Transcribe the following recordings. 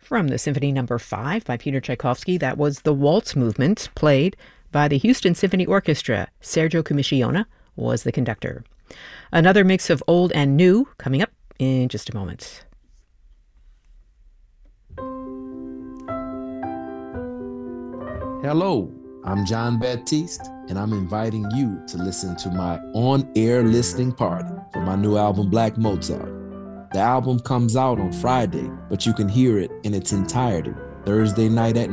From the Symphony No. 5 by Peter Tchaikovsky, that was the Waltz Movement, played by the Houston Symphony Orchestra. Sergio Comissiona was the conductor. Another mix of old and new coming up in just a moment. Hello, I'm John Baptiste, and I'm inviting you to listen to my on-air listening party for my new album, Black Mozart. The album comes out on Friday, but you can hear it in its entirety Thursday night at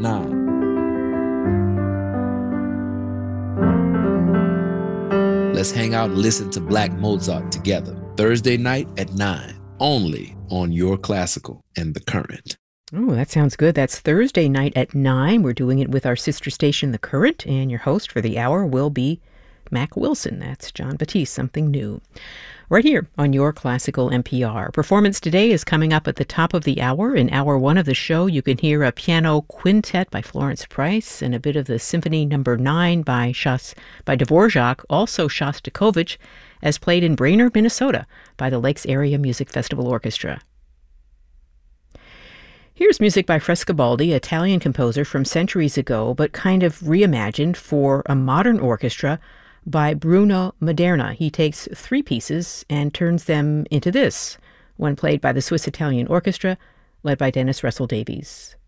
9. Let's hang out and listen to Black Mozart together, Thursday night at 9, only on Your Classical and The Current. Oh, that sounds good. That's Thursday night at 9. We're doing it with our sister station, The Current, and your host for the hour will be Mac Wilson. That's John Batiste, something new. Right here on Your Classical NPR. Performance today is coming up at the top of the hour. In hour 1 of the show, you can hear a piano quintet by Florence Price and a bit of the Symphony No. 9 by Dvorak, also Shostakovich, as played in Brainerd, Minnesota by the Lakes Area Music Festival Orchestra. Here's music by Frescobaldi, Italian composer from centuries ago, but kind of reimagined for a modern orchestra by Bruno Maderna. He takes 3 pieces and turns them into this, one played by the Swiss Italian Orchestra, led by Dennis Russell Davies.